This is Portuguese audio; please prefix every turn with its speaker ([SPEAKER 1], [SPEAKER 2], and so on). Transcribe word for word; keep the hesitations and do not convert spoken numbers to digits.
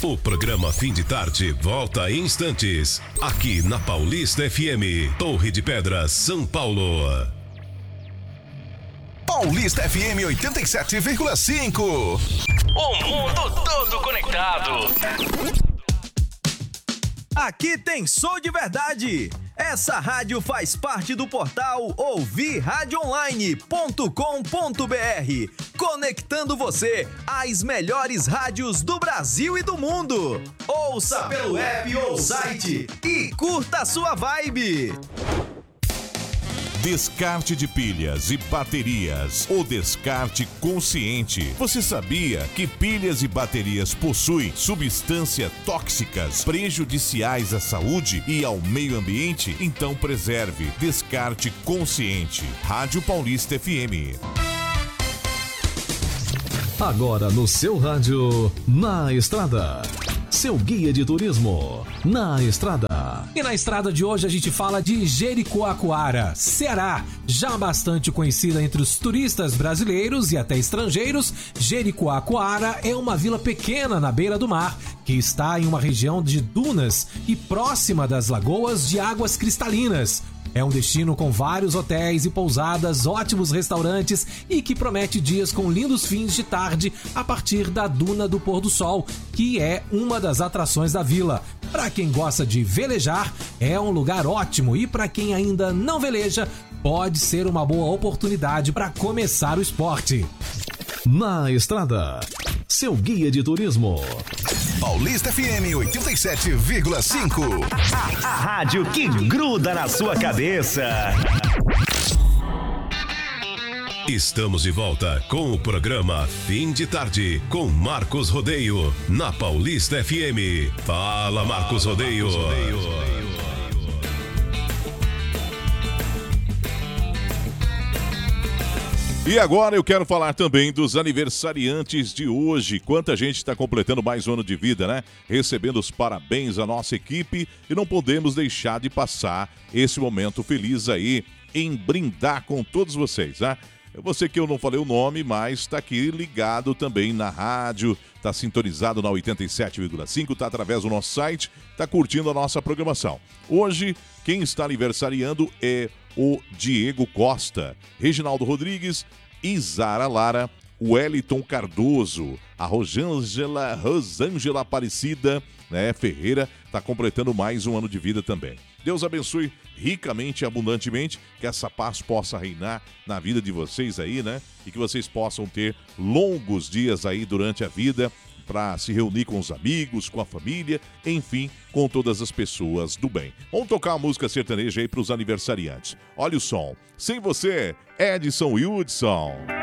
[SPEAKER 1] O programa Fim de Tarde volta em instantes, aqui na Paulista F M, Torre de Pedras, São Paulo.
[SPEAKER 2] Paulista F M oitenta e sete vírgula cinco.
[SPEAKER 3] O mundo todo conectado.
[SPEAKER 4] Aqui tem som de verdade. Essa rádio faz parte do portal ouvir rádio online ponto com ponto br, conectando você às melhores rádios do Brasil e do mundo. Ouça pelo app ou site e curta a sua vibe.
[SPEAKER 5] Descarte de pilhas e baterias. O descarte consciente. Você sabia que pilhas e baterias possuem substâncias tóxicas prejudiciais à saúde e ao meio ambiente? Então preserve. Descarte consciente. Rádio Paulista F M.
[SPEAKER 6] Agora no seu rádio, Na Estrada. Seu guia de turismo, Na Estrada.
[SPEAKER 7] E na estrada de hoje a gente fala de Jericoacoara, Ceará. Já bastante conhecida entre os turistas brasileiros e até estrangeiros, Jericoacoara é uma vila pequena na beira do mar, que está em uma região de dunas e próxima das lagoas de águas cristalinas. É um destino com vários hotéis e pousadas, ótimos restaurantes e que promete dias com lindos fins de tarde a partir da Duna do Pôr do Sol, que é uma das atrações da vila. Para quem gosta de velejar, é um lugar ótimo e para quem ainda não veleja, pode ser uma boa oportunidade para começar o esporte.
[SPEAKER 6] Na Estrada, seu guia de turismo.
[SPEAKER 2] Paulista F M oitenta e sete vírgula cinco.
[SPEAKER 3] A, a rádio que gruda na sua cabeça.
[SPEAKER 1] Estamos de volta com o programa Fim de Tarde com Marcos Rodeio na Paulista F M. Fala, Marcos Rodeio.
[SPEAKER 5] E agora eu quero falar também dos aniversariantes de hoje. Quanta gente está completando mais um ano de vida, né? Recebendo os parabéns à nossa equipe e não podemos deixar de passar esse momento feliz aí em brindar com todos vocês, né? Você que eu não falei o nome, mas está aqui ligado também na rádio, está sintonizado na oitenta e sete vírgula cinco, está através do nosso site, está curtindo a nossa programação. Hoje, quem está aniversariando é o Diego Costa, Reginaldo Rodrigues, Isara Lara, Wellington Cardoso, a Rosângela, Rosângela Aparecida, né, Ferreira, está completando mais um ano de vida também. Deus abençoe ricamente e abundantemente, que essa paz possa reinar na vida de vocês aí, né? E que vocês possam ter longos dias aí durante a vida para se reunir com os amigos, com a família, enfim, com todas as pessoas do bem. Vamos tocar uma música sertaneja aí para os aniversariantes. Olha o som. Sem você, Edson e Hudson.